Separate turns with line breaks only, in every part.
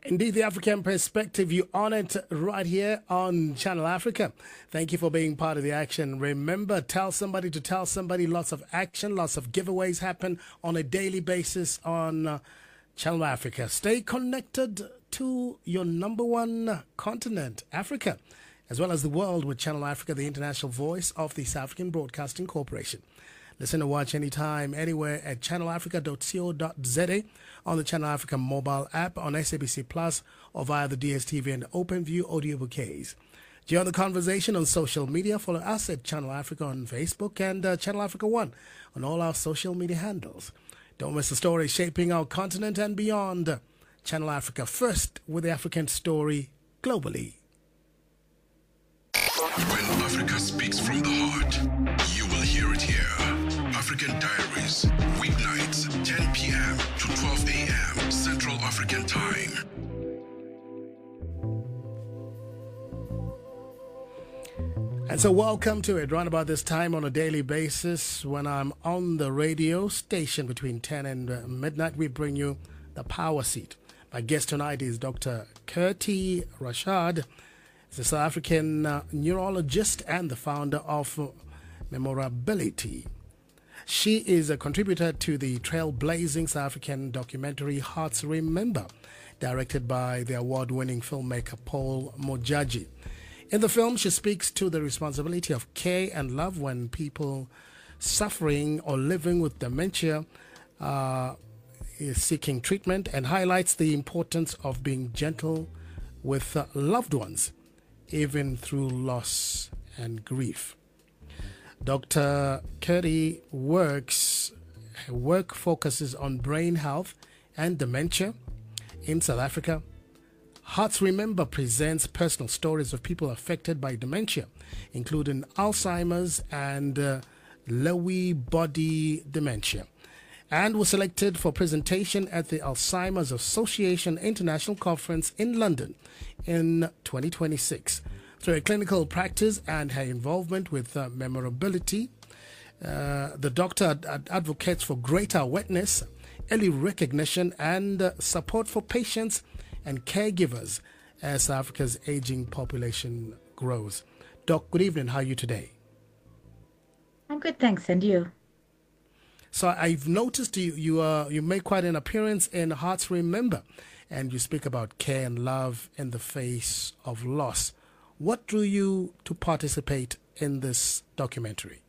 Indeed, the African perspective, you on it right here on Channel Africa. Thank you for being part of the action. Remember, tell somebody to tell somebody. Lots of action, lots of giveaways happen on a daily basis on Channel Africa. Stay connected to your number one continent, Africa, as well as the world with Channel Africa, the international voice of the South African Broadcasting Corporation. Listen or watch anytime, anywhere at channelafrica.co.za, on the Channel Africa mobile app, on SABC Plus, or via the DSTV and OpenView audio bouquets. Join the conversation on social media. Follow us at Channel Africa on Facebook and Channel Africa One on all our social media handles. Don't miss the story shaping our continent and beyond. Channel Africa, first with the African story globally.
When Africa speaks from the heart, you will hear it here. African Diaries, weeknights, 10 p.m. to 12 a.m. Central African Time.
And so welcome to it, right about this time on a daily basis when I'm on the radio station between 10 and midnight. We bring you the Power Seat. My guest tonight is Dr. Kirti Rashad. He's a South African neurologist and the founder of Memorability. She is a contributor to the trailblazing South African documentary Hearts Remember, directed by the award-winning filmmaker Paul Mojaji. In the film, she speaks to the responsibility of care and love when people suffering or living with dementia is seeking treatment, and highlights the importance of being gentle with loved ones, even through loss and grief. Dr. Kirti work focuses on brain health and dementia in South Africa. Hearts Remember presents personal stories of people affected by dementia, including Alzheimer's and Lewy body dementia, and was selected for presentation at the Alzheimer's Association International Conference in London in 2026. Through her clinical practice and her involvement with Memorability, the doctor advocates for greater awareness, early recognition, and support for patients and caregivers as Africa's aging population grows. Doc, good evening. How are you today?
I'm good, thanks. And you?
So I've noticed you make quite an appearance in Hearts Remember, and you speak about care and love in the face of loss. What drew you to participate in this documentary?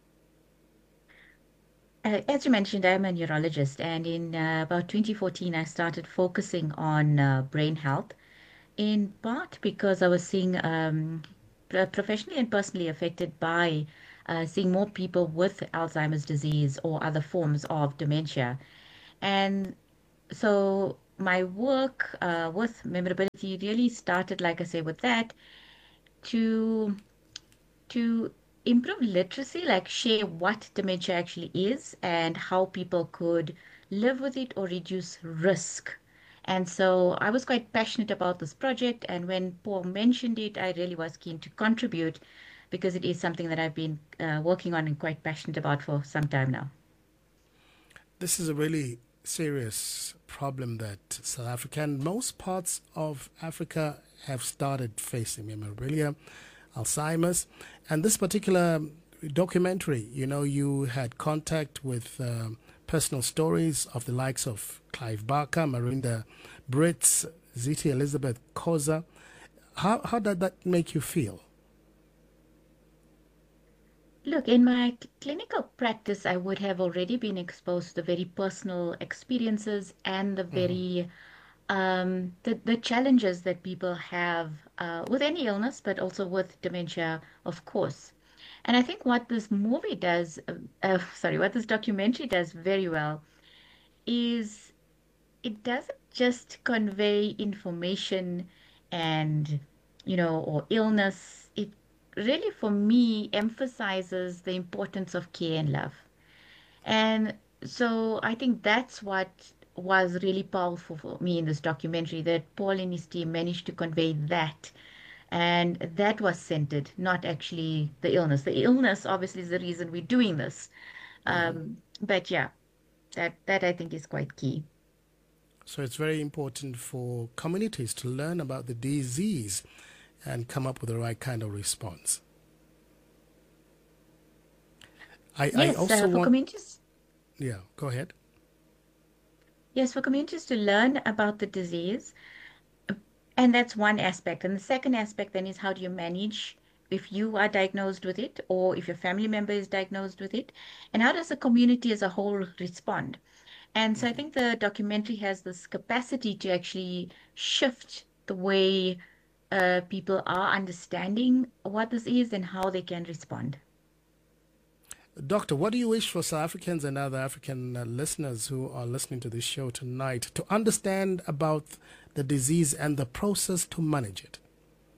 As you mentioned, I'm a neurologist, and in about 2014, I started focusing on brain health, in part because I was seeing professionally and personally affected by seeing more people with Alzheimer's disease or other forms of dementia. And so my work with Memorability really started, like I say, with that to to improve literacy, like share what dementia actually is and how people could live with it or reduce risk. And so I was quite passionate about this project, and when Paul mentioned it, I really was keen to contribute because it is something that I've been working on and quite passionate about for some time now.
This is a really serious problem that South Africa and most parts of Africa have started facing: memorabilia, Alzheimer's. And this particular documentary, you had contact with personal stories of the likes of Clive Barker, Marinda Brits, Ziti Elizabeth Koza. How did that make you feel?
Look, in my clinical practice, I would have already been exposed to the very personal experiences and the very the challenges that people have with any illness, but also with dementia, of course. And I think what this movie does, what this documentary does very well is it doesn't just convey information and, or illness. It really, for me, emphasizes the importance of care and love. And so I think that's what was really powerful for me in this documentary, that Paul and his team managed to convey that. And that was centered, not actually the illness. The illness obviously is the reason we're doing this. But yeah, that I think is quite key.
So it's very important for communities to learn about the disease and come up with the right kind of response. I
Yes,
also
for
want,
communities,
yeah, go ahead.
yes, for communities to learn about the disease. And that's one aspect. And the second aspect then is how do you manage if you are diagnosed with it or if your family member is diagnosed with it? And how does the community as a whole respond? And so I think the documentary has this capacity to actually shift the way people are understanding what this is and how they can respond.
Doctor, what do you wish for South Africans and other African listeners who are listening to this show tonight to understand about the disease and the process to manage it?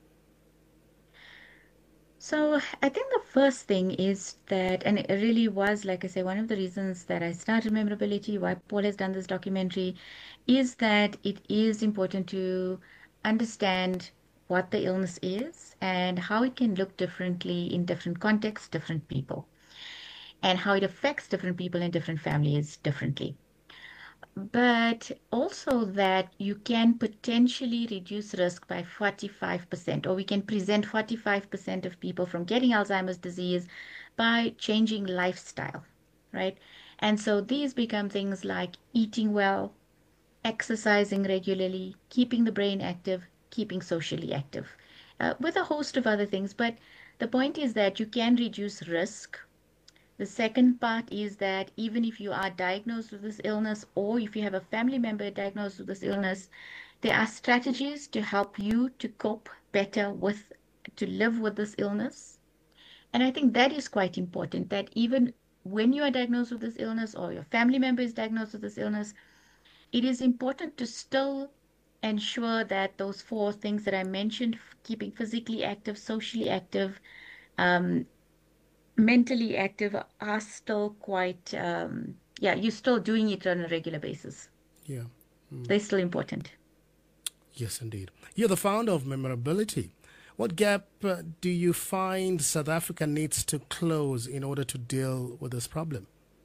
So I think the first thing is that, and it really was, like I say, one of the reasons that I started Memorability, why Paul has done this documentary, is that it is important to understand what the illness is and how it can look differently in different contexts, different people, and how it affects different people in different families differently. But also that you can potentially reduce risk by 45%, or we can prevent 45% of people from getting Alzheimer's disease by changing lifestyle, right? And so these become things like eating well, exercising regularly, keeping the brain active, keeping socially active, with a host of other things. But the point is that you can reduce risk. The second part is that even if you are diagnosed with this illness or if you have a family member diagnosed with this illness, there are strategies to help you to cope better with, to live with this illness. And I think that is quite important that even when you are diagnosed with this illness or your family member is diagnosed with this illness, it is important to still ensure that those four things that I mentioned, keeping physically active, socially active, um, mentally active are still quite, yeah, you're still doing it on a regular basis.
Yeah.
They're still important.
Yes, indeed. You're the founder of Memorability. What gap do you find South Africa needs to close in order to deal with this problem?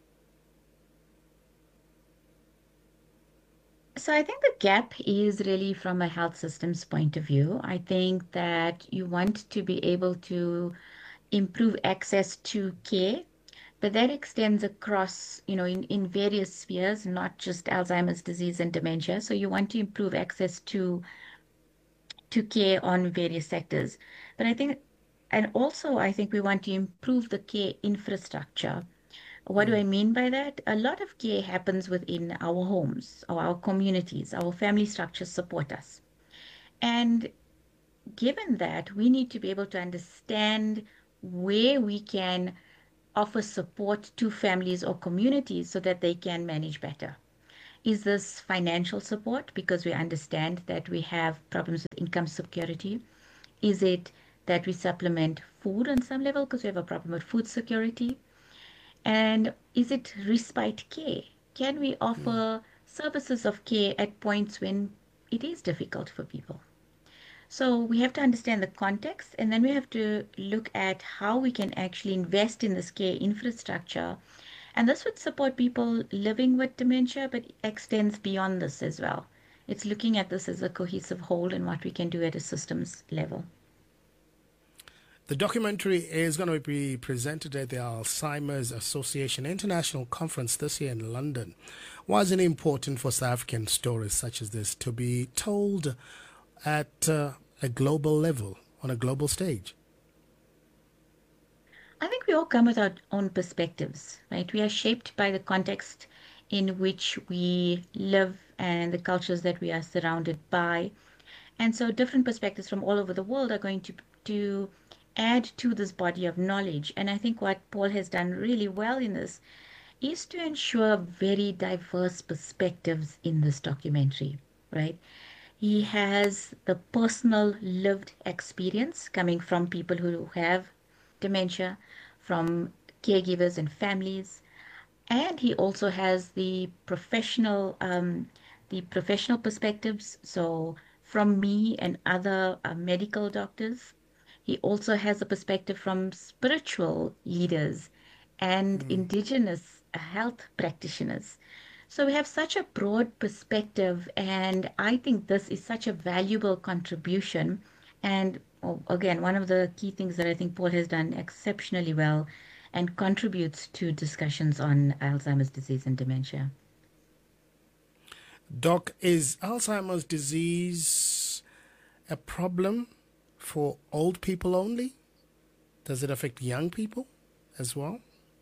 So I think the gap is really from a health systems point of view. I think that you want to be able to improve access to care, but that extends across, in various spheres, not just Alzheimer's disease and dementia. So you want to improve access to care on various sectors. But I think, and also I think we want to improve the care infrastructure. What do I mean by that? A lot of care happens within our homes or our communities. Our family structures support us. And given that, we need to be able to understand where we can offer support to families or communities so that they can manage better. Is this financial support because we understand that we have problems with income security? Is it that we supplement food on some level because we have a problem with food security? And is it respite care? Can we offer services of care at points when it is difficult for people? So we have to understand the context and then we have to look at how we can actually invest in this care infrastructure. And this would support people living with dementia, but extends beyond this as well. It's looking at this as a cohesive whole and what we can do at a systems level.
The documentary is going to be presented at the Alzheimer's Association International Conference this year in London. Why is it important for South African stories such as this to be told at a global level, on a global stage?
I think we all come with our own perspectives, right? We are shaped by the context in which we live and the cultures that we are surrounded by. And so different perspectives from all over the world are going to add to this body of knowledge. And I think what Paul has done really well in this is to ensure very diverse perspectives in this documentary, right? He has the personal lived experience coming from people who have dementia, from caregivers and families, and he also has the professional perspectives. So from me and other medical doctors, he also has a perspective from spiritual leaders and indigenous health practitioners. So we have such a broad perspective, and I think this is such a valuable contribution. And again, one of the key things that I think Paul has done exceptionally well and contributes to discussions on Alzheimer's disease and dementia.
Doc, is Alzheimer's disease a problem for old people only? Does it affect young people as well?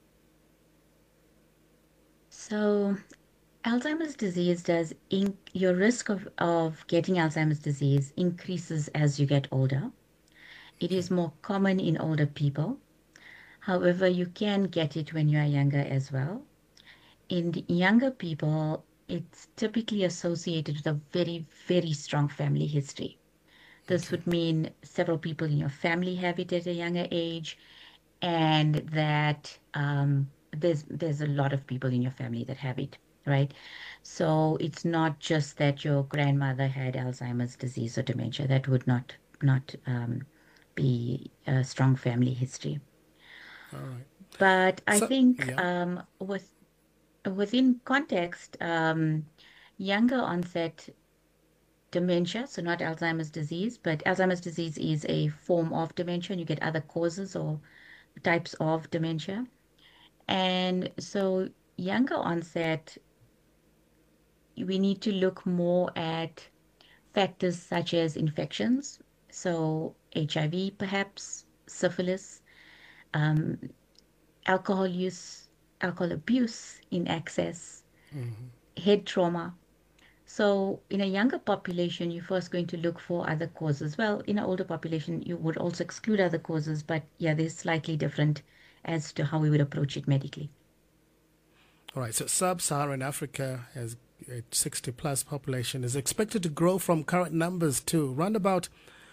So Alzheimer's disease does your risk of getting Alzheimer's disease increases as you get older. It is more common in older people. However, you can get it when you are younger as well. In the younger people, it's typically associated with a very, very strong family history. This would mean several people in your family have it at a younger age, and that there's a lot of people in your family that have it, right? So it's not just that your grandmother had Alzheimer's disease or dementia. That would not be a strong family history.
All right.
But I
So,
think
yeah.
within context, younger onset dementia, so not Alzheimer's disease, but Alzheimer's disease is a form of dementia, and you get other causes or types of dementia. And so younger onset, we need to look more at factors such as infections, so HIV perhaps, syphilis, um, alcohol use, alcohol abuse in excess, head trauma. So in a younger population, you're first going to look for other causes. Well, in an older population, you would also exclude other causes, but yeah, they're slightly different as to how we would approach it medically.
All right. So sub-Saharan Africa has a 60 plus population is expected to grow from current numbers to around about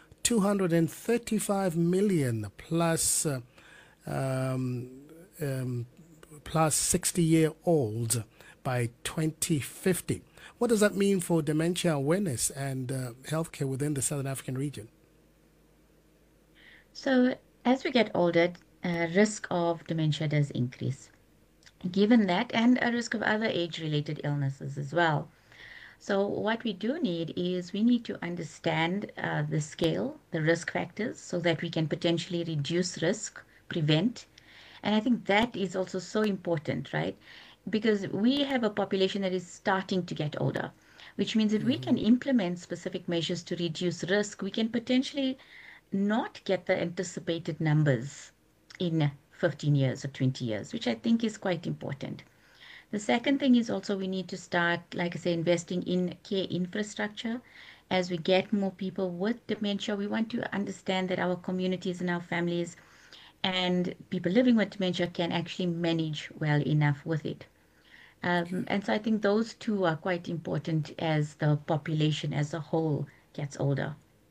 235 million plus um, plus 60-year-olds by 2050. What does that mean for dementia awareness and healthcare within the Southern African region?
So as we get older, risk of dementia does increase. Given that, and a risk of other age-related illnesses as well. So what we do need is we need to understand the scale, the risk factors, so that we can potentially reduce risk, prevent. And I think that is also so important, right? Because we have a population that is starting to get older, which means if we can implement specific measures to reduce risk, we can potentially not get the anticipated numbers in 15 years or 20 years, which I think is quite important. The second thing is also we need to start, like I say, investing in care infrastructure. As we get more people with dementia, we want to understand that our communities and our families and people living with dementia can actually manage well enough with it. And so I think those two are quite important as the population as a whole gets older.